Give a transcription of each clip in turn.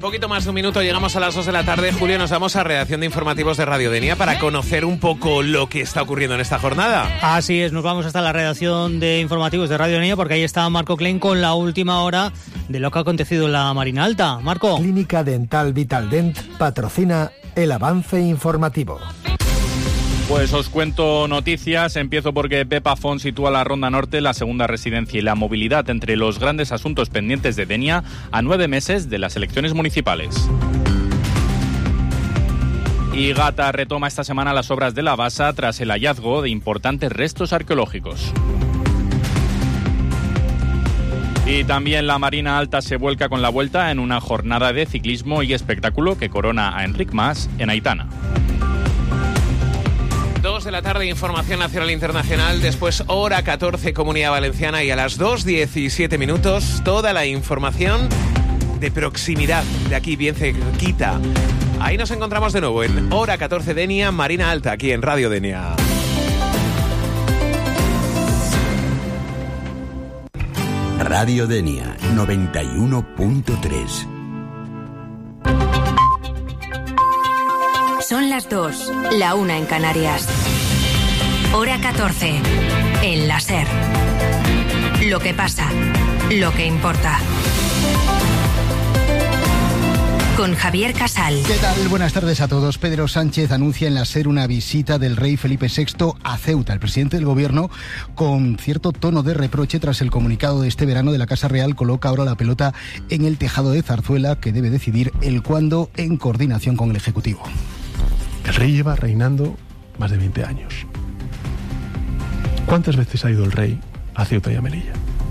poquito más de un minuto llegamos a las 2 de la tarde. Julio, nos vamos a redacción de informativos de Radio Denia para conocer un poco lo que está ocurriendo en esta jornada. Así es, nos vamos hasta la redacción de informativos de Radio Denia porque ahí está Marco Klein con la última hora de lo que ha acontecido en la Marina Alta. Marco. Clínica Dental Vitaldent patrocina el avance informativo. Pues os cuento noticias. Empiezo porque Pepa Font sitúa la Ronda Norte, la segunda residencia y la movilidad entre los grandes asuntos pendientes de Denia a 9 meses de las elecciones municipales. Y Gata retoma esta semana las obras de la basa tras el hallazgo de importantes restos arqueológicos. Y también la Marina Alta se vuelca con la vuelta en una jornada de ciclismo y espectáculo que corona a Enric Mas en Aitana. 2 de la tarde, información nacional e internacional, después hora 14, Comunidad Valenciana, y a las 2:17 minutos, toda la información de proximidad, de aquí bien cerquita. Ahí nos encontramos de nuevo en hora 14 Denia, Marina Alta, aquí en Radio Denia. Radio Denia 91.3. Son las 2, la 1 en Canarias. Hora 14, en la SER. Lo que pasa, lo que importa. Con Javier Casal. ¿Qué tal? Buenas tardes a todos. Pedro Sánchez anuncia en la SER una visita del rey Felipe VI a Ceuta. El presidente del gobierno, con cierto tono de reproche tras el comunicado de este verano de la Casa Real, coloca ahora la pelota en el tejado de Zarzuela, que debe decidir el cuándo en coordinación con el Ejecutivo. El rey lleva reinando más de 20 años. ¿Cuántas veces ha ido el rey a Ceuta y a Melilla?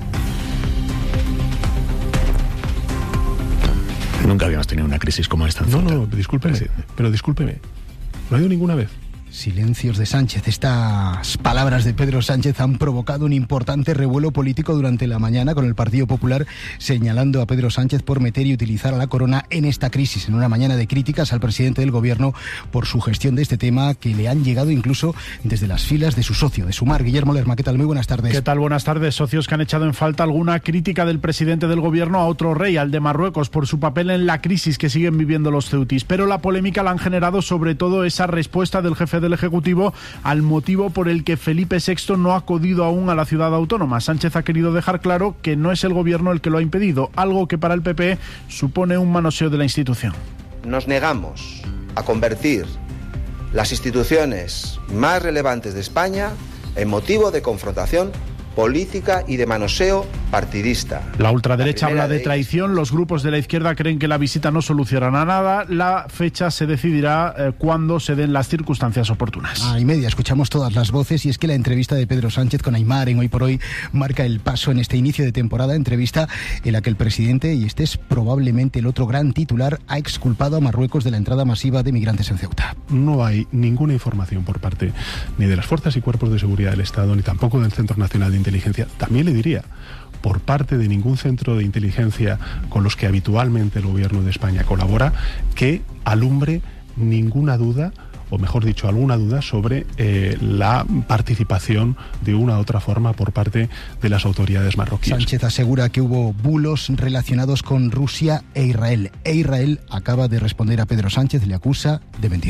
Nunca habíamos tenido una crisis como esta en Ceuta. No, discúlpeme, pero discúlpeme. No ha ido ninguna vez. Silencios de Sánchez. Estas palabras de Pedro Sánchez han provocado un importante revuelo político durante la mañana, con el Partido Popular señalando a Pedro Sánchez por meter y utilizar a la corona en esta crisis, en una mañana de críticas al presidente del gobierno por su gestión de este tema, que le han llegado incluso desde las filas de su socio, de Sumar. Guillermo Lerma, ¿qué tal? Muy buenas tardes. ¿Qué tal? Buenas tardes. Socios que han echado en falta alguna crítica del presidente del gobierno a otro rey, al de Marruecos, por su papel en la crisis que siguen viviendo los ceutis. Pero la polémica la han generado sobre todo esa respuesta del jefe del Ejecutivo al motivo por el que Felipe VI no ha acudido aún a la ciudad autónoma. Sánchez ha querido dejar claro que no es el gobierno el que lo ha impedido, algo que para el PP supone un manoseo de la institución. Nos negamos a convertir las instituciones más relevantes de España en motivo de confrontación política y de manoseo partidista. La ultraderecha habla de traición, los grupos de la izquierda creen que la visita no solucionará nada, la fecha se decidirá cuando se den las circunstancias oportunas. Y media, escuchamos todas las voces, y es que la entrevista de Pedro Sánchez con Aimar en Hoy por Hoy marca el paso en este inicio de temporada, entrevista en la que el presidente, y este es probablemente el otro gran titular, ha exculpado a Marruecos de la entrada masiva de migrantes en Ceuta. No hay ninguna información por parte ni de las fuerzas y cuerpos de seguridad del Estado, ni tampoco del Centro Nacional de Inteligencia, también le diría, por parte de ningún centro de inteligencia con los que habitualmente el gobierno de España colabora, que alumbre ninguna duda, o mejor dicho, alguna duda sobre la participación de una u otra forma por parte de las autoridades marroquíes. Sánchez asegura que hubo bulos relacionados con Rusia e Israel acaba de responder a Pedro Sánchez, le acusa de mentir.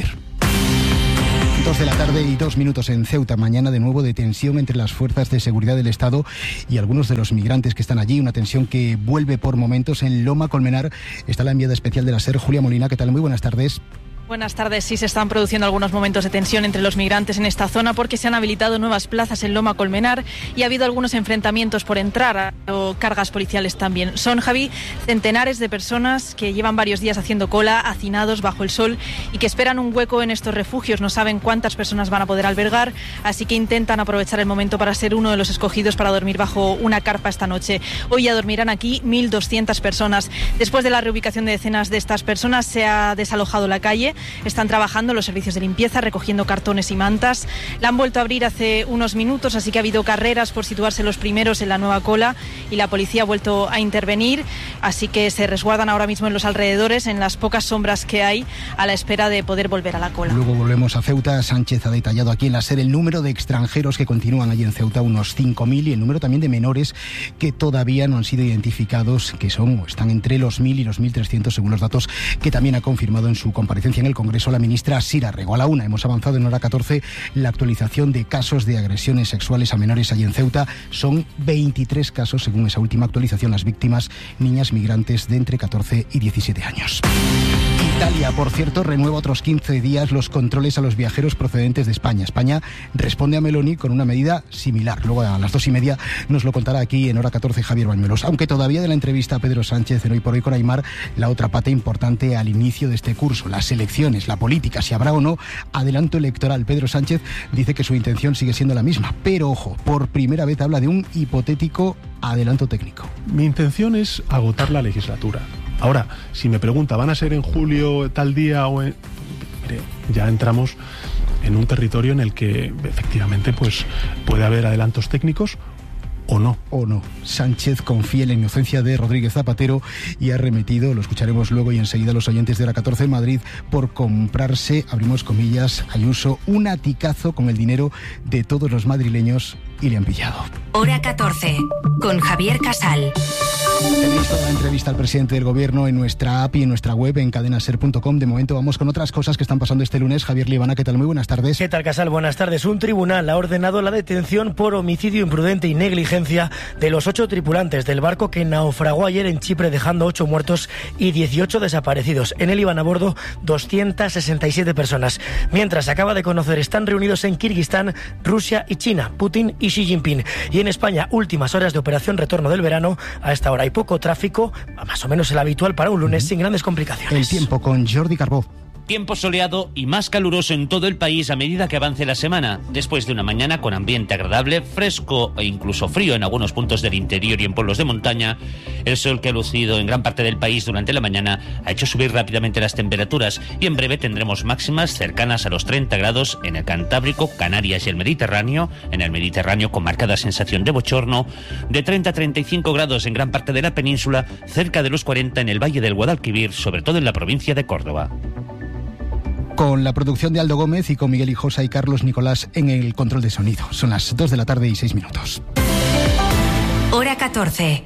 2 de la tarde y 2 minutos en Ceuta. Mañana de nuevo de tensión entre las fuerzas de seguridad del Estado y algunos de los migrantes que están allí. Una tensión que vuelve por momentos. En Loma Colmenar está la enviada especial de la SER, Julia Molina. ¿Qué tal? Muy buenas tardes. Buenas tardes. Sí, se están produciendo algunos momentos de tensión entre los migrantes en esta zona porque se han habilitado nuevas plazas en Loma Colmenar y ha habido algunos enfrentamientos por entrar, o cargas policiales también. Son, Javi, centenares de personas que llevan varios días haciendo cola, hacinados bajo el sol, y que esperan un hueco en estos refugios. No saben cuántas personas van a poder albergar, así que intentan aprovechar el momento para ser uno de los escogidos para dormir bajo una carpa esta noche. Hoy ya dormirán aquí 1.200 personas. Después de la reubicación de decenas de estas personas, se ha desalojado la calle Están trabajando los servicios de limpieza, recogiendo cartones y mantas. La han vuelto a abrir hace unos minutos, así que ha habido carreras por situarse los primeros en la nueva cola y la policía ha vuelto a intervenir, así que se resguardan ahora mismo en los alrededores, en las pocas sombras que hay, a la espera de poder volver a la cola. Luego volvemos a Ceuta. Sánchez ha detallado aquí en la SER el número de extranjeros que continúan allí en Ceuta, unos 5.000, y el número también de menores que todavía no han sido identificados, que están entre los 1.000 y los 1.300 según los datos que también ha confirmado en su comparecencia en el Congreso la ministra Sira Rego. A la 1 hemos avanzado en hora 14 la actualización de casos de agresiones sexuales a menores allí en Ceuta. Son 23 casos según esa última actualización. Las víctimas, niñas migrantes de entre 14 y 17 años. Italia, por cierto, renueva otros 15 días los controles a los viajeros procedentes de España. España responde a Meloni con una medida similar. Luego a las 2:30 nos lo contará aquí en hora 14 Javier Bañuelos. Aunque todavía de la entrevista a Pedro Sánchez en Hoy por Hoy con Aimar, la otra pata importante al inicio de este curso, las elecciones, la política, si habrá o no adelanto electoral. Pedro Sánchez dice que su intención sigue siendo la misma, pero ojo, por primera vez habla de un hipotético adelanto técnico. Mi intención es agotar la legislatura. Ahora, si me pregunta, ¿van a ser en julio tal día o en...? Mire, ya entramos en un territorio en el que efectivamente pues puede haber adelantos técnicos o no. Sánchez confía en la inocencia de Rodríguez Zapatero y ha remitido, lo escucharemos luego y enseguida, los oyentes de hora 14 en Madrid por comprarse, abrimos comillas, Ayuso, un aticazo con el dinero de todos los madrileños y le han pillado. Hora 14, con Javier Casal. Tenéis toda la entrevista al presidente del gobierno en nuestra app y en nuestra web en cadenaser.com. De momento vamos con otras cosas que están pasando este lunes. Javier Liebana, ¿qué tal? Muy buenas tardes. ¿Qué tal, Casal? Buenas tardes. Un tribunal ha ordenado la detención por homicidio imprudente y negligencia de los 8 tripulantes del barco que naufragó ayer en Chipre, dejando 8 muertos y 18 desaparecidos. En él iban a bordo 267 personas. Mientras se acaba de conocer, están reunidos en Kirguistán, Rusia y China, Putin y Xi Jinping. Y en España, últimas horas de operación retorno del verano. A esta hora hay poco tráfico, más o menos el habitual para un lunes, sin grandes complicaciones. El tiempo con Jordi Carbó. Tiempo soleado y más caluroso en todo el país a medida que avance la semana. Después de una mañana con ambiente agradable, fresco e incluso frío en algunos puntos del interior y en pueblos de montaña, el sol que ha lucido en gran parte del país durante la mañana ha hecho subir rápidamente las temperaturas y en breve tendremos máximas cercanas a los 30 grados en el Cantábrico, Canarias y el Mediterráneo. En el Mediterráneo con marcada sensación de bochorno, de 30 a 35 grados en gran parte de la península, cerca de los 40 en el Valle del Guadalquivir, sobre todo en la provincia de Córdoba. Con la producción de Aldo Gómez y con Miguel Hijosa y Carlos Nicolás en el control de sonido. Son las 2 de la tarde y 6 minutos. Hora 14.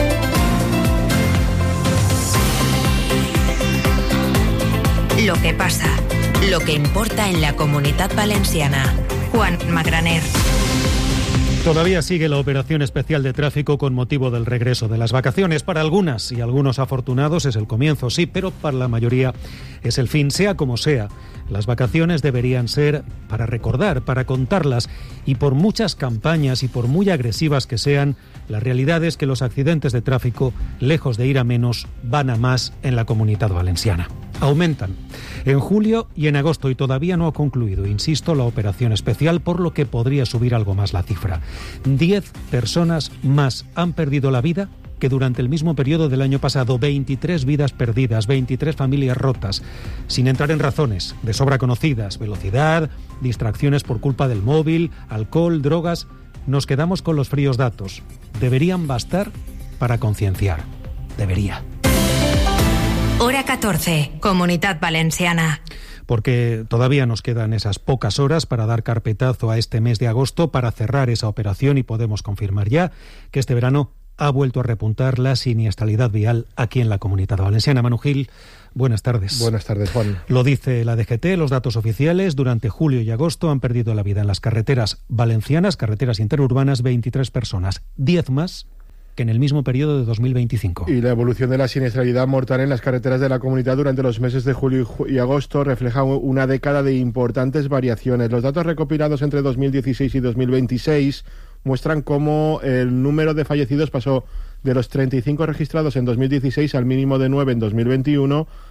Lo que pasa, lo que importa en la Comunitat Valenciana. Juan Magraner. Todavía sigue la operación especial de tráfico con motivo del regreso de las vacaciones. Para algunas y algunos afortunados es el comienzo, sí, pero para la mayoría es el fin. Sea como sea, las vacaciones deberían ser para recordar, para contarlas, y por muchas campañas y por muy agresivas que sean, la realidad es que los accidentes de tráfico, lejos de ir a menos, van a más en la Comunitat Valenciana. Aumentan en julio y en agosto y todavía no ha concluido, insisto, la operación especial, por lo que podría subir algo más la cifra. 10 personas más han perdido la vida que durante el mismo periodo del año pasado. 23 vidas perdidas, 23 familias rotas, sin entrar en razones de sobra conocidas: velocidad, distracciones por culpa del móvil, alcohol, drogas. Nos quedamos con los fríos datos. Deberían bastar para concienciar. Debería. Hora 14, Comunitat Valenciana. Porque todavía nos quedan esas pocas horas para dar carpetazo a este mes de agosto, para cerrar esa operación, y podemos confirmar ya que este verano ha vuelto a repuntar la siniestralidad vial aquí en la Comunitat Valenciana. Manu Gil, buenas tardes. Buenas tardes, Juan. Lo dice la DGT, los datos oficiales: durante julio y agosto han perdido la vida en las carreteras valencianas, carreteras interurbanas, 23 personas, 10 más que en el mismo periodo de 2025. Y la evolución de la siniestralidad mortal en las carreteras de la comunidad durante los meses de julio y agosto refleja una década de importantes variaciones. Los datos recopilados entre 2016 y 2026 muestran cómo el número de fallecidos pasó de los 35 registrados en 2016 al mínimo de 9 en 2021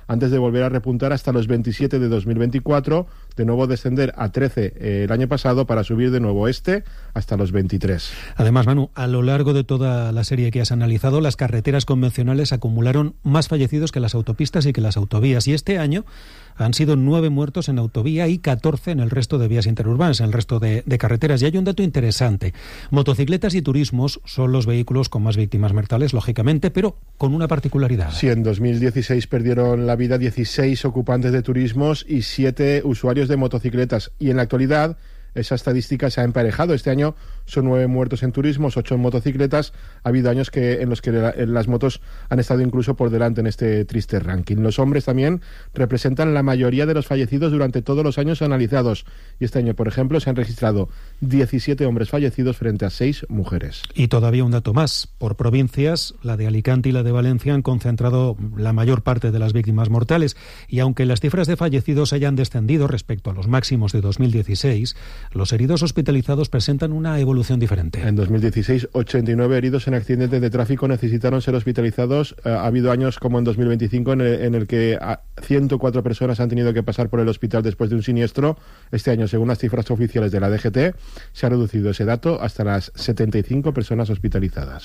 antes de volver a repuntar hasta los 27 de 2024, de nuevo descender a 13 el año pasado para subir de nuevo hasta los 23. Además, Manu, a lo largo de toda la serie que has analizado, las carreteras convencionales acumularon más fallecidos que las autopistas y que las autovías, y este año han sido 9 muertos en autovía y 14 en el resto de vías interurbanas, en el resto de carreteras. Y hay un dato interesante. Motocicletas y turismos son los vehículos con más víctimas mortales, lógicamente, pero con una particularidad. Sí, en 2016 perdieron la vida 16 ocupantes de turismos y 7 usuarios de motocicletas. Y en la actualidad esa estadística se ha emparejado. Este año son 9 muertos en turismos, 8 en motocicletas. Ha habido años en los que las motos han estado incluso por delante en este triste ranking. Los hombres también representan la mayoría de los fallecidos durante todos los años analizados. Y este año, por ejemplo, se han registrado 17 hombres fallecidos frente a 6 mujeres. Y todavía un dato más. Por provincias, la de Alicante y la de Valencia han concentrado la mayor parte de las víctimas mortales. Y aunque las cifras de fallecidos hayan descendido respecto a los máximos de 2016, los heridos hospitalizados presentan una evolución diferente. En 2016, 89 heridos en accidentes de tráfico necesitaron ser hospitalizados. Ha habido años como en 2025 en el que 104 personas han tenido que pasar por el hospital después de un siniestro. Este año, según las cifras oficiales de la DGT, se ha reducido ese dato hasta las 75 personas hospitalizadas.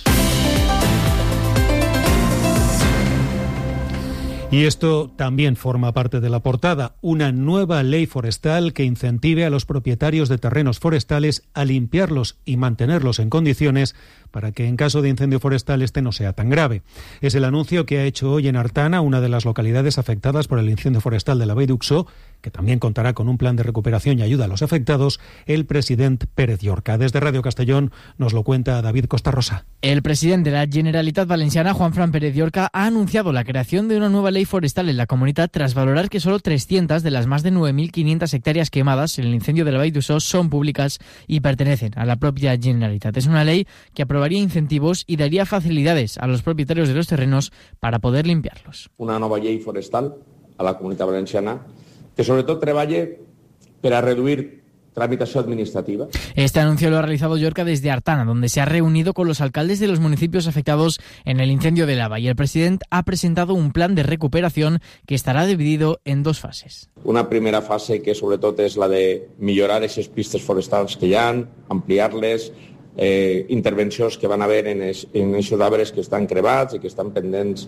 Y esto también forma parte de la portada, una nueva ley forestal que incentive a los propietarios de terrenos forestales a limpiarlos y mantenerlos en condiciones para que en caso de incendio forestal este no sea tan grave. Es el anuncio que ha hecho hoy en Artana, una de las localidades afectadas por el incendio forestal de la Vall d'Uixó, que también contará con un plan de recuperación y ayuda a los afectados, el presidente Pérez Llorca. Desde Radio Castellón nos lo cuenta David Costa Rosa. El presidente de la Generalitat Valenciana, Juanfran Pérez Llorca, ha anunciado la creación de una nueva ley forestal en la comunidad tras valorar que solo 300 de las más de 9.500 hectáreas quemadas en el incendio de la Vall d'Uixó son públicas y pertenecen a la propia Generalitat. Es una ley que aprobaría incentivos y daría facilidades a los propietarios de los terrenos para poder limpiarlos. Una nova llei forestal a la Comunitat Valenciana que sobretot treballe per a reduir tramitació administrativa. Este anuncio lo ha realizado Llorca desde Artana, donde se ha reunido con los alcaldes de los municipios afectados en el incendio de Lava, y el presidente ha presentado un plan de recuperación que estará dividido en 2 fases. Una primera fase que sobretot és la de millorar aquestes pistes forestals que hi ha, ampliar-les, intervencions que van haver en aquests arbres que estan cremats i que estan pendents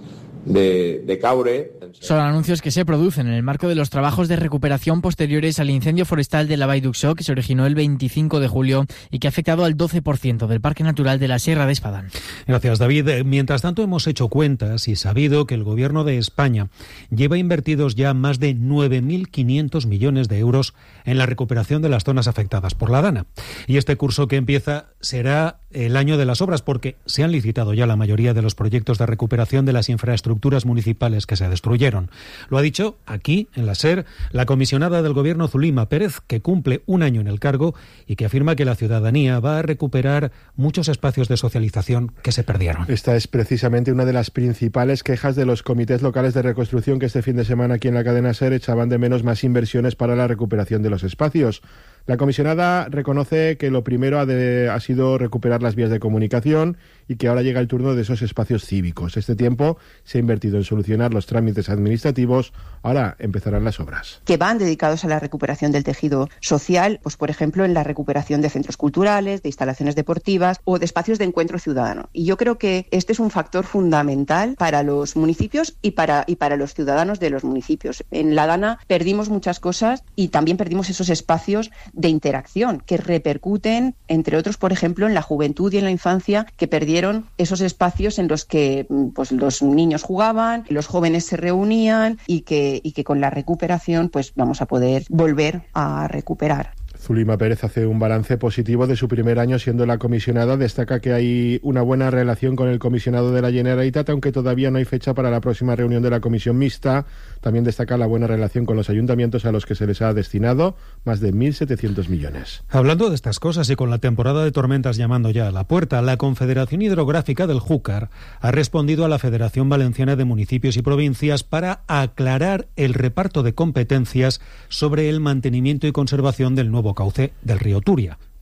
de caure. Son anuncios que se producen en el marco de los trabajos de recuperación posteriores al incendio forestal de la Vall d'Uixó, que se originó el 25 de julio y que ha afectado al 12% del Parque Natural de la Sierra de Espadán. Gracias, David. Mientras tanto, hemos hecho cuentas y sabido que el Gobierno de España lleva invertidos ya más de 9.500 millones de euros en la recuperación de las zonas afectadas por la Dana. Y este curso que empieza será el año de las obras, porque se han licitado ya la mayoría de los proyectos de recuperación de las infraestructuras municipales que se destruyeron. Lo ha dicho aquí, en la SER, la comisionada del Gobierno Zulima Pérez, que cumple un año en el cargo y que afirma que la ciudadanía va a recuperar muchos espacios de socialización que se perdieron. Esta es precisamente una de las principales quejas de los comités locales de reconstrucción, que este fin de semana aquí en la cadena SER echaban de menos más inversiones para la recuperación de los espacios. La comisionada reconoce que lo primero ha sido recuperar las vías de comunicación y que ahora llega el turno de esos espacios cívicos. Este tiempo se ha invertido en solucionar los trámites administrativos, ahora empezarán las obras. Que van dedicados a la recuperación del tejido social, pues por ejemplo en la recuperación de centros culturales, de instalaciones deportivas o de espacios de encuentro ciudadano. Y yo creo que este es un factor fundamental para los municipios y para los ciudadanos de los municipios. En la Dana perdimos muchas cosas y también perdimos esos espacios de interacción que repercuten, entre otros, por ejemplo, en la juventud y en la infancia, que perdieron esos espacios en los que pues los niños jugaban, los jóvenes se reunían y que con la recuperación pues vamos a poder volver a recuperar. Zulima Pérez hace un balance positivo de su primer año siendo la comisionada. Destaca que hay una buena relación con el comisionado de la Generalitat, aunque todavía no hay fecha para la próxima reunión de la comisión mixta. También destaca la buena relación con los ayuntamientos, a los que se les ha destinado más de 1.700 millones. Hablando de estas cosas y con la temporada de tormentas llamando ya a la puerta, la Confederación Hidrográfica del Júcar ha respondido a la Federación Valenciana de Municipios y Provincias para aclarar el reparto de competencias sobre el mantenimiento y conservación del nuevo cauce del río Turia.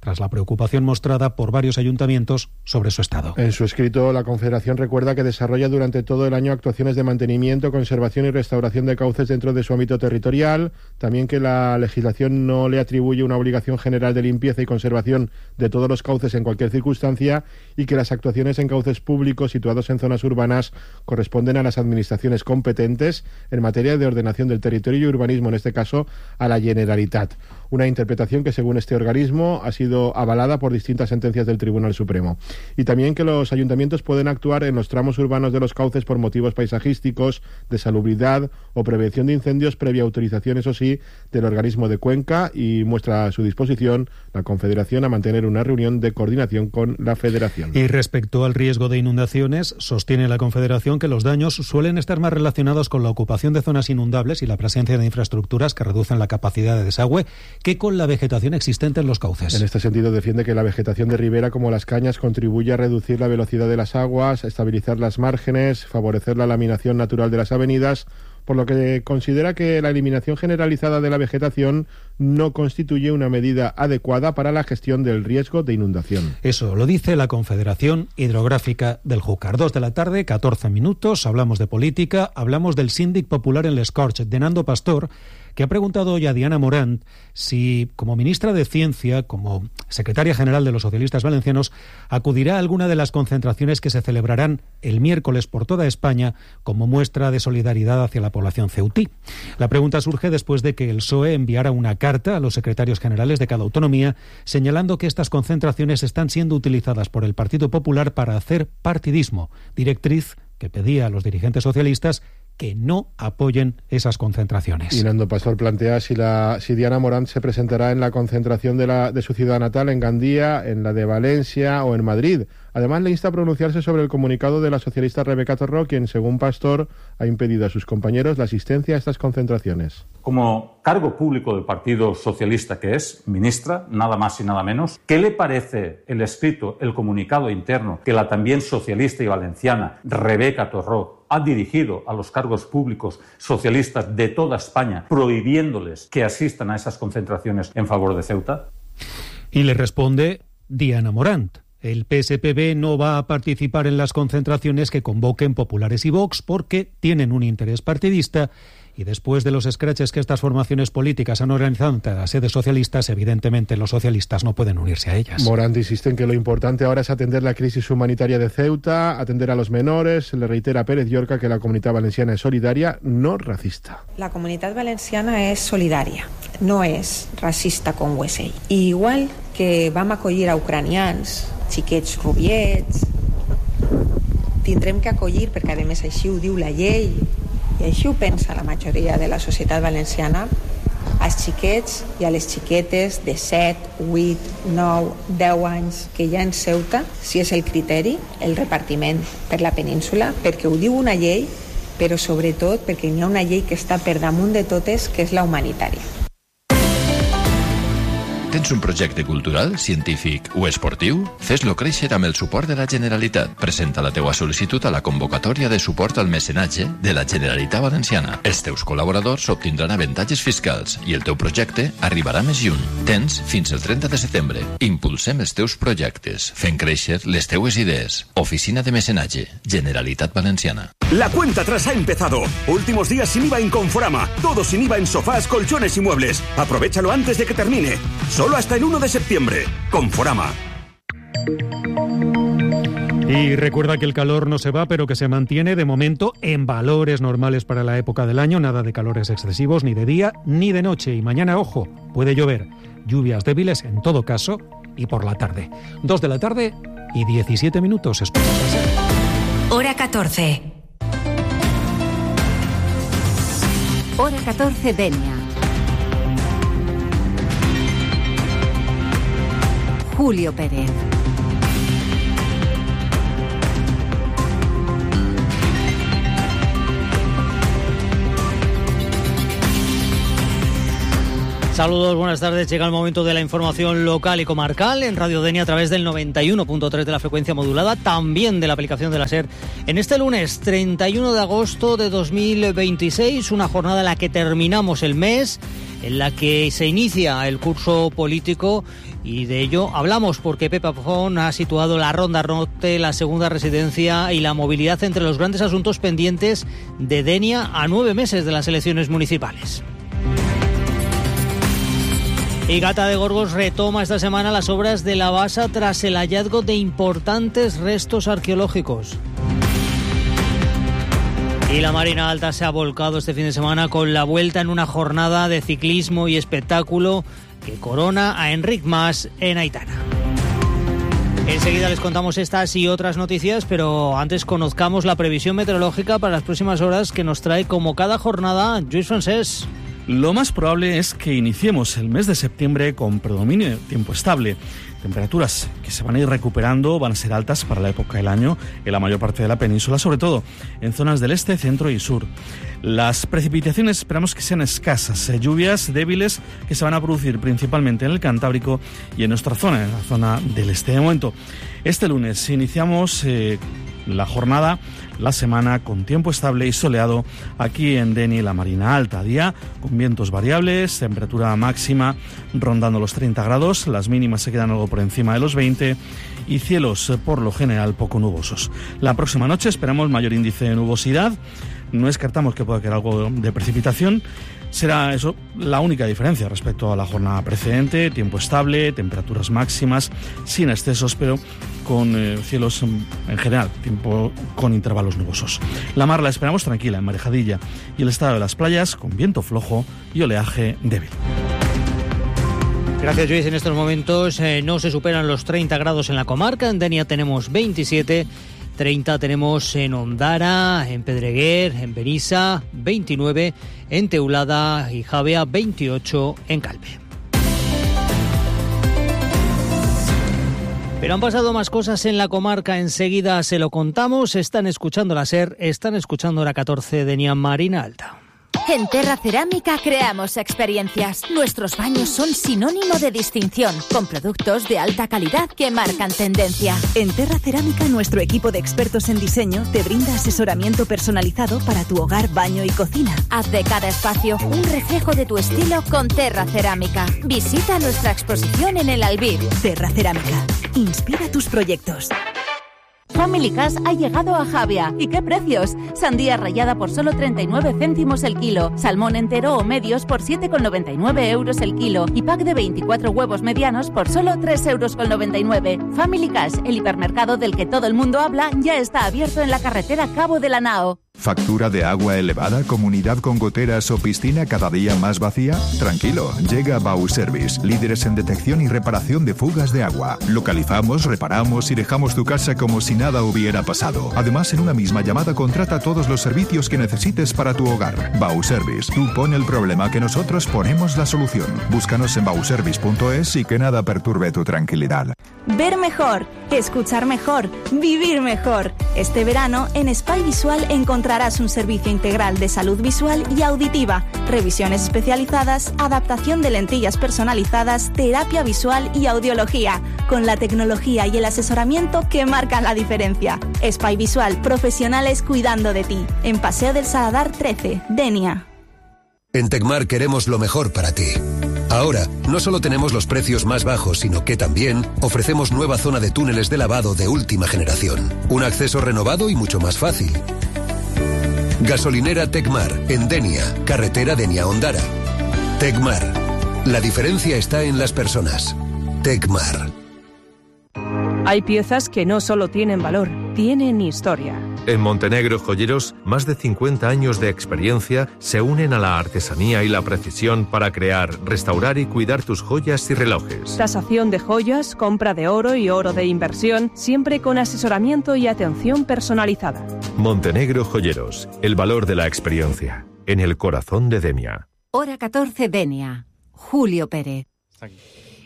tras la preocupación mostrada por varios ayuntamientos sobre su estado. En su escrito, la Confederación recuerda que desarrolla durante todo el año actuaciones de mantenimiento, conservación y restauración de cauces dentro de su ámbito territorial, también que la legislación no le atribuye una obligación general de limpieza y conservación de todos los cauces en cualquier circunstancia y que las actuaciones en cauces públicos situados en zonas urbanas corresponden a las administraciones competentes en materia de ordenación del territorio y urbanismo, en este caso a la Generalitat. Una interpretación que, según este organismo, ha sido avalada por distintas sentencias del Tribunal Supremo. Y también que los ayuntamientos pueden actuar en los tramos urbanos de los cauces por motivos paisajísticos, de salubridad o prevención de incendios, previa autorización, eso sí, del organismo de Cuenca, y muestra a su disposición la Confederación a mantener una reunión de coordinación con la Federación. Y respecto al riesgo de inundaciones, sostiene la Confederación que los daños suelen estar más relacionados con la ocupación de zonas inundables y la presencia de infraestructuras que reducen la capacidad de desagüe que con la vegetación existente en los cauces. En este sentido, defiende que la vegetación de ribera, como las cañas, contribuye a reducir la velocidad de las aguas, estabilizar las márgenes, favorecer la laminación natural de las avenidas, por lo que considera que la eliminación generalizada de la vegetación no constituye una medida adecuada para la gestión del riesgo de inundación. Eso lo dice la Confederación Hidrográfica del Júcar. 2:14 p.m, hablamos de política, hablamos del síndic popular en Les Corts, de Nando Pastor, que ha preguntado hoy a Diana Morant si, como ministra de Ciencia, como secretaria general de los socialistas valencianos, acudirá a alguna de las concentraciones que se celebrarán el miércoles por toda España como muestra de solidaridad hacia la población ceutí. La pregunta surge después de que el PSOE enviara una carta a los secretarios generales de cada autonomía señalando que estas concentraciones están siendo utilizadas por el Partido Popular para hacer partidismo, directriz que pedía a los dirigentes socialistas que no apoyen esas concentraciones. Y Nando Pastor plantea si Diana Morant se presentará en la concentración de su ciudad natal, en Gandía, en la de Valencia o en Madrid. Además, le insta a pronunciarse sobre el comunicado de la socialista Rebeca Torró, quien, según Pastor, ha impedido a sus compañeros la asistencia a estas concentraciones. Como cargo público del Partido Socialista que es, ministra, nada más y nada menos, ¿qué le parece el escrito, el comunicado interno que la también socialista y valenciana Rebeca Torró ha dirigido a los cargos públicos socialistas de toda España, prohibiéndoles que asistan a esas concentraciones en favor de Ceuta? Y le responde Diana Morant. El PSPB no va a participar en las concentraciones que convoquen Populares y Vox porque tienen un interés partidista y después de los escraches que estas formaciones políticas han organizado ante las sedes socialistas, evidentemente los socialistas no pueden unirse a ellas. Morant insiste en que lo importante ahora es atender la crisis humanitaria de Ceuta, atender a los menores. Le reitera a Pérez Llorca que la Comunitat Valenciana es solidaria, no racista. La Comunitat Valenciana és solidària, no és racista com ho és ell. I igual que vam acollir a ucranians, xiquets rubiets, tindrem que acollir, perquè a més així ho diu la llei, i així ho pensa la majoria de la societat valenciana, als xiquets i a les xiquetes de 7, 8, 9, 10 anys que hi ha en Ceuta, si és el criteri, el repartiment per la península, perquè ho diu una llei, però sobretot perquè hi ha una llei que està per damunt de totes, que és la humanitària. Tens un projecte cultural, científic o esportiu? Fes-lo créixer amb el suport de la Generalitat. Presenta la teua sol·licitud a la convocatòria de suport al mecenatge de la Generalitat Valenciana. Els teus col·laboradors obtindran avantatges fiscals i el teu projecte arribarà més lluny. Tens fins el 30 de setembre. Impulsem els teus projectes, fent créixer les teues idees. Oficina de Mecenatge, Generalitat Valenciana. La cuenta atrás ha empezado. Últimos días sin IVA en Conforama. Todo sin IVA en sofás, colchones y muebles. Aprovéchalo antes de que termine. Solo hasta el 1 de septiembre. Conforama. Y recuerda que el calor no se va, pero que se mantiene de momento en valores normales para la época del año. Nada de calores excesivos ni de día ni de noche. Y mañana, ojo, puede llover. Lluvias débiles en todo caso y por la tarde. 2 de la tarde y 17 minutos. Hora 14. Hora 14 Denia. Julio Pérez. Saludos, buenas tardes. Llega el momento de la información local y comarcal en Radio Denia a través del 91.3 de la frecuencia modulada, también de la aplicación de la SER. En este lunes 31 de agosto de 2026, una jornada en la que terminamos el mes, en la que se inicia el curso político, y de ello hablamos porque Pepe Pafón ha situado la Ronda Norte, la segunda residencia y la movilidad entre los grandes asuntos pendientes de Denia a 9 meses de las elecciones municipales. Y Gata de Gorgos retoma esta semana las obras de la basa tras el hallazgo de importantes restos arqueológicos. Y la Marina Alta se ha volcado este fin de semana con la vuelta en una jornada de ciclismo y espectáculo que corona a Enric Mas en Aitana. Enseguida les contamos estas y otras noticias, pero antes conozcamos la previsión meteorológica para las próximas horas que nos trae como cada jornada Lluís Francés. Lo más probable es que iniciemos el mes de septiembre con predominio de tiempo estable. Temperaturas que se van a ir recuperando, van a ser altas para la época del año en la mayor parte de la península, sobre todo en zonas del este, centro y sur. Las precipitaciones esperamos que sean escasas, lluvias débiles que se van a producir principalmente en el Cantábrico y en nuestra zona, en la zona del este. De momento, este lunes iniciamos la jornada, la semana con tiempo estable y soleado aquí en Denia y la Marina Alta. Día con vientos variables, temperatura máxima rondando los 30 grados, las mínimas se quedan algo por encima de los 20 y cielos por lo general poco nubosos. La próxima noche esperamos mayor índice de nubosidad, no descartamos que pueda quedar algo de precipitación. Será eso la única diferencia respecto a la jornada precedente, tiempo estable, temperaturas máximas, sin excesos, pero con cielos en general, tiempo con intervalos nubosos. La mar la esperamos tranquila en Marejadilla y el estado de las playas con viento flojo y oleaje débil. Gracias, Luis. En estos momentos no se superan los 30 grados en la comarca. En Denia tenemos 27, 30 tenemos en Ondara, en Pedreguer, en Benissa, 29, en Teulada y Javea, 28 en Calpe. Pero han pasado más cosas en la comarca, enseguida se lo contamos. Están escuchando la SER, están escuchando Hora 14 Denia Marina Alta. En Terra Cerámica creamos experiencias. Nuestros baños son sinónimo de distinción, con productos de alta calidad que marcan tendencia. En Terra Cerámica, nuestro equipo de expertos en diseño te brinda asesoramiento personalizado para tu hogar, baño y cocina. Haz de cada espacio un reflejo de tu estilo con Terra Cerámica. Visita nuestra exposición en el Albir. Terra Cerámica. Inspira tus proyectos. Family Cash ha llegado a Javea. ¿Y qué precios? Sandía rallada por solo 39 céntimos el kilo. Salmón entero o medios por 7,99 euros el kilo. Y pack de 24 huevos medianos por solo 3,99 euros. Family Cash, el hipermercado del que todo el mundo habla, ya está abierto en la carretera Cabo de la Nao. ¿Factura de agua elevada, comunidad con goteras o piscina cada día más vacía? Tranquilo, llega Bauservice, líderes en detección y reparación de fugas de agua. Localizamos, reparamos y dejamos tu casa como si nada hubiera pasado. Además, en una misma llamada contrata todos los servicios que necesites para tu hogar. Bauservice, tú pon el problema que nosotros ponemos la solución. Búscanos en bauservice.es y que nada perturbe tu tranquilidad. Ver mejor, escuchar mejor, vivir mejor. Este verano en Spy Visual encontrarás un servicio integral de salud visual y auditiva, revisiones especializadas, adaptación de lentillas personalizadas, terapia visual y audiología, con la tecnología y el asesoramiento que marcan la diferencia. Spy Visual, profesionales cuidando de ti. En Paseo del Saladar 13, Denia. En Tecmar queremos lo mejor para ti. Ahora, no solo tenemos los precios más bajos, sino que también ofrecemos nueva zona de túneles de lavado de última generación. Un acceso renovado y mucho más fácil. Gasolinera Tecmar, en Denia, carretera Denia-Ondara. Tecmar. La diferencia está en las personas. Tecmar. Hay piezas que no solo tienen valor, tienen historia. En Montenegro Joyeros, más de 50 años de experiencia se unen a la artesanía y la precisión para crear, restaurar y cuidar tus joyas y relojes. Tasación de joyas, compra de oro y oro de inversión, siempre con asesoramiento y atención personalizada. Montenegro Joyeros, el valor de la experiencia, en el corazón de Denia. Hora 14 Denia. Julio Pérez.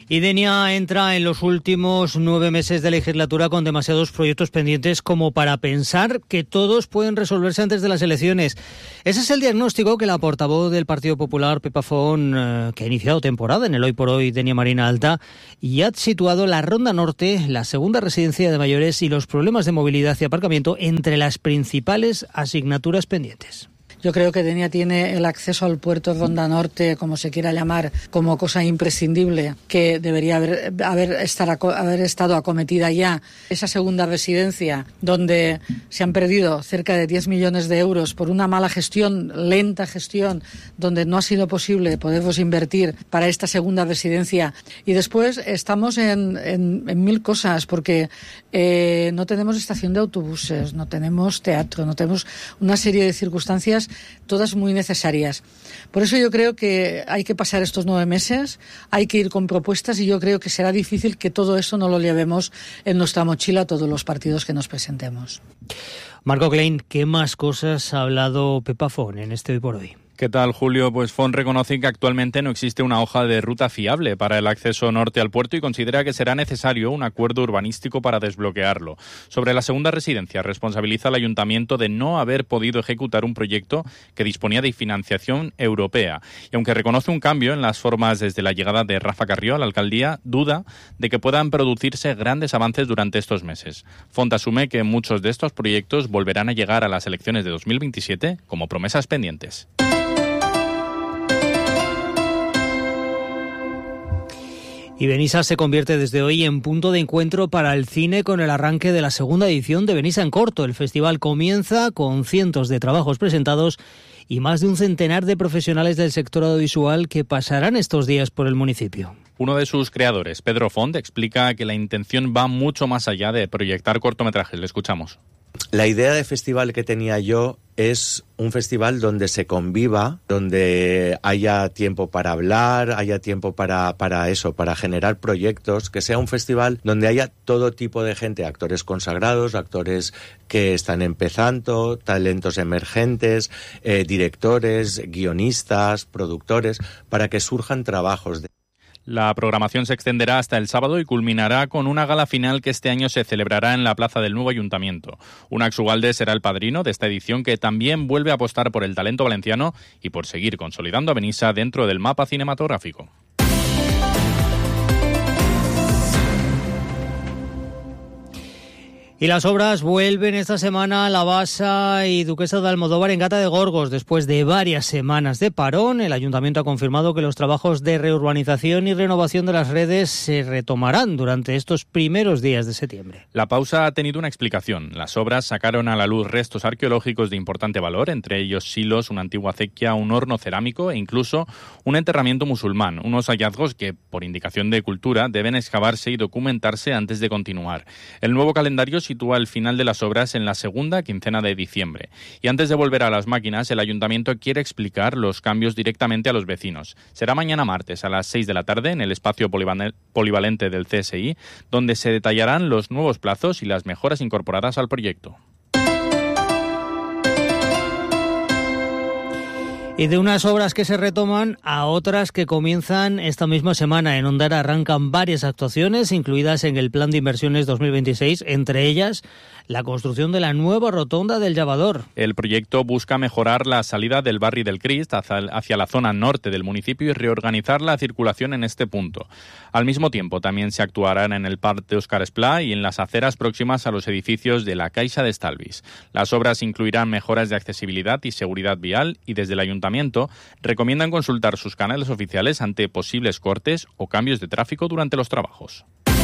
Y Denia entra en los últimos 9 meses de legislatura con demasiados proyectos pendientes como para pensar que todos pueden resolverse antes de las elecciones. Ese es el diagnóstico que la portavoz del Partido Popular, Pepa Font, que ha iniciado temporada en el Hoy por Hoy Denia Marina Alta, y ha situado la Ronda Norte, la segunda residencia de mayores y los problemas de movilidad y aparcamiento entre las principales asignaturas pendientes. Yo creo que Denia tiene el acceso al puerto Ronda Norte, como se quiera llamar, como cosa imprescindible, que debería haber estado acometida ya. Esa segunda residencia, donde se han perdido cerca de 10 millones de euros por una mala gestión, lenta gestión, donde no ha sido posible poderlos invertir para esta segunda residencia. Y después estamos en mil cosas, porque no tenemos estación de autobuses, no tenemos teatro, no tenemos una serie de circunstancias todas muy necesarias. Por eso yo creo que hay que pasar estos 9 meses, hay que ir con propuestas y yo creo que será difícil que todo eso no lo llevemos en nuestra mochila a todos los partidos que nos presentemos. Marco Klein, ¿qué más cosas ha hablado Pepa Font en este Hoy por Hoy? ¿Qué tal, Julio? Pues Font reconoce que actualmente no existe una hoja de ruta fiable para el acceso norte al puerto y considera que será necesario un acuerdo urbanístico para desbloquearlo. Sobre la segunda residencia, responsabiliza al ayuntamiento de no haber podido ejecutar un proyecto que disponía de financiación europea. Y aunque reconoce un cambio en las formas desde la llegada de Rafa Carrió a la alcaldía, duda de que puedan producirse grandes avances durante estos meses. Font asume que muchos de estos proyectos volverán a llegar a las elecciones de 2027 como promesas pendientes. Y Benissa se convierte desde hoy en punto de encuentro para el cine con el arranque de la segunda edición de Benissa en Corto. El festival comienza con cientos de trabajos presentados y más de un centenar de profesionales del sector audiovisual que pasarán estos días por el municipio. Uno de sus creadores, Pedro Font, explica que la intención va mucho más allá de proyectar cortometrajes. Le escuchamos. La idea de festival que tenía yo es un festival donde se conviva, donde haya tiempo para hablar, haya tiempo para generar proyectos, que sea un festival donde haya todo tipo de gente, actores consagrados, actores que están empezando, talentos emergentes, directores, guionistas, productores, para que surjan trabajos. La programación se extenderá hasta el sábado y culminará con una gala final que este año se celebrará en la plaza del nuevo ayuntamiento. Unax Ugalde será el padrino de esta edición, que también vuelve a apostar por el talento valenciano y por seguir consolidando a Benissa dentro del mapa cinematográfico. Y las obras vuelven esta semana a La Basa y Duquesa de Almodóvar en Gata de Gorgos. Después de varias semanas de parón, el Ayuntamiento ha confirmado que los trabajos de reurbanización y renovación de las redes se retomarán durante estos primeros días de septiembre. La pausa ha tenido una explicación. Las obras sacaron a la luz restos arqueológicos de importante valor, entre ellos silos, una antigua acequia, un horno cerámico e incluso un enterramiento musulmán. Unos hallazgos que, por indicación de Cultura, deben excavarse y documentarse antes de continuar. El nuevo calendario sitúa el final de las obras en la segunda quincena de diciembre. Y antes de volver a las máquinas, el Ayuntamiento quiere explicar los cambios directamente a los vecinos. Será mañana martes a las 6 de la tarde en el espacio polivalente del CSI, donde se detallarán los nuevos plazos y las mejoras incorporadas al proyecto. Y de unas obras que se retoman a otras que comienzan esta misma semana. En Ondara arrancan varias actuaciones incluidas en el Plan de Inversiones 2026, entre ellas la construcción de la nueva rotonda del Llavador. El proyecto busca mejorar la salida del barri del Crist hacia la zona norte del municipio y reorganizar la circulación en este punto. Al mismo tiempo, también se actuarán en el Parc de Óscar Esplà y en las aceras próximas a los edificios de la Caixa de Estalvis. Las obras incluirán mejoras de accesibilidad y seguridad vial y desde el Ayuntamiento recomiendan consultar sus canales oficiales ante posibles cortes o cambios de tráfico durante los trabajos.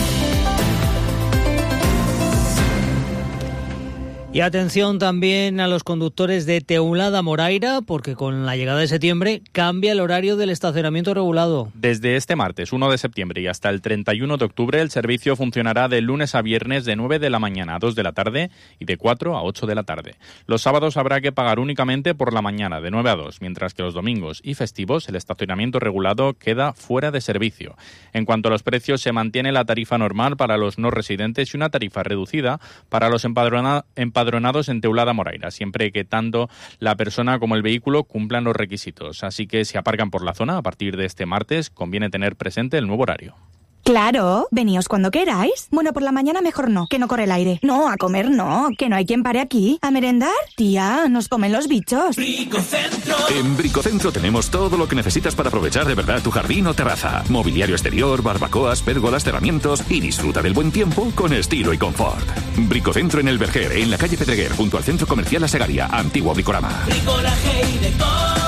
Y atención también a los conductores de Teulada Moraira, porque con la llegada de septiembre cambia el horario del estacionamiento regulado. Desde este martes 1 de septiembre y hasta el 31 de octubre, el servicio funcionará de lunes a viernes de 9 de la mañana a 2 de la tarde y de 4 a 8 de la tarde. Los sábados habrá que pagar únicamente por la mañana de 9 a 2, mientras que los domingos y festivos el estacionamiento regulado queda fuera de servicio. En cuanto a los precios, se mantiene la tarifa normal para los no residentes y una tarifa reducida para los empadronados en Teulada Moraira, siempre que tanto la persona como el vehículo cumplan los requisitos. Así que si aparcan por la zona a partir de este martes, conviene tener presente el nuevo horario. Claro, veníos cuando queráis. Bueno, por la mañana mejor no, que no corre el aire. No, a comer no, que no hay quien pare aquí. ¿A merendar? Tía, nos comen los bichos. Bricocentro. En Bricocentro tenemos todo lo que necesitas para aprovechar de verdad tu jardín o terraza. Mobiliario exterior, barbacoas, pérgolas, cerramientos y disfruta del buen tiempo con estilo y confort. Bricocentro en El Verger, en la calle Pedreguer, junto al Centro Comercial La Segaria, antiguo Bricorama. Bricolaje y decoración.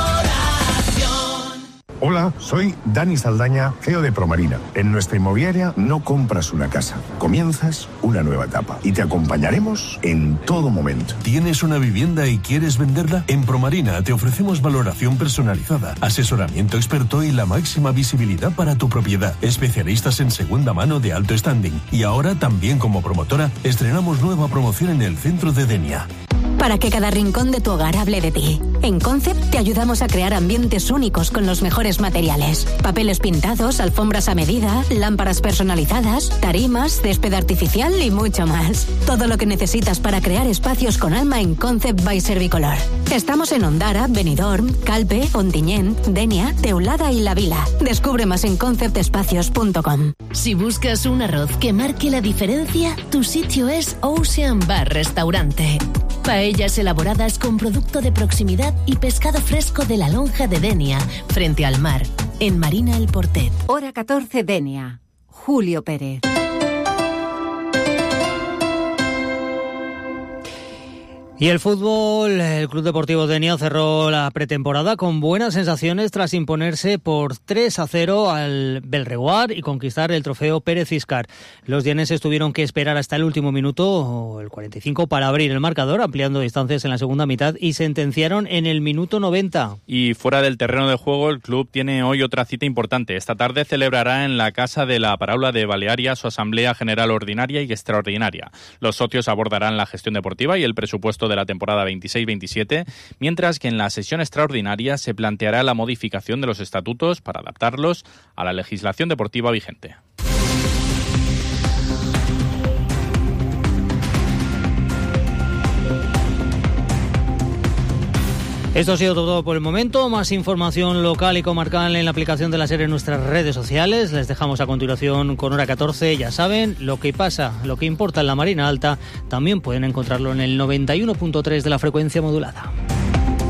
Hola, soy Dani Saldaña, CEO de Promarina. En nuestra inmobiliaria no compras una casa, comienzas una nueva etapa y te acompañaremos en todo momento. ¿Tienes una vivienda y quieres venderla? En Promarina te ofrecemos valoración personalizada, asesoramiento experto y la máxima visibilidad para tu propiedad. Especialistas en segunda mano de alto standing. Y ahora también como promotora estrenamos nueva promoción en el centro de Denia. Para que cada rincón de tu hogar hable de ti. En Concept te ayudamos a crear ambientes únicos con los mejores materiales. Papeles pintados, alfombras a medida, lámparas personalizadas, tarimas, césped artificial y mucho más. Todo lo que necesitas para crear espacios con alma en Concept by Servicolor. Estamos en Ondara, Benidorm, Calpe, Ontinyent, Denia, Teulada y La Vila. Descubre más en conceptespacios.com. Si buscas un arroz que marque la diferencia, tu sitio es Ocean Bar Restaurante. Paellas elaboradas con producto de proximidad y pescado fresco de la lonja de Denia, frente al mar, en Marina El Portet. Hora 14 Denia. Julio Pérez. Y el fútbol, el Club Deportivo Denia cerró la pretemporada con buenas sensaciones tras imponerse por 3-0 al Belreguard y conquistar el trofeo Pérez Iscar. Los dieneses tuvieron que esperar hasta el último minuto, o el 45, para abrir el marcador, ampliando distancias en la segunda mitad y sentenciaron en el minuto 90. Y fuera del terreno de juego, el club tiene hoy otra cita importante. Esta tarde celebrará en la Casa de la Paraula de Balearia su Asamblea General Ordinaria y Extraordinaria. Los socios abordarán la gestión deportiva y el presupuesto de la temporada 26-27, mientras que en la sesión extraordinaria se planteará la modificación de los estatutos para adaptarlos a la legislación deportiva vigente. Esto ha sido todo por el momento. Más información local y comarcal en la aplicación de la SER en nuestras redes sociales. Les dejamos a continuación con Hora 14. Ya saben, lo que pasa, lo que importa en la Marina Alta, también pueden encontrarlo en el 91.3 de la frecuencia modulada.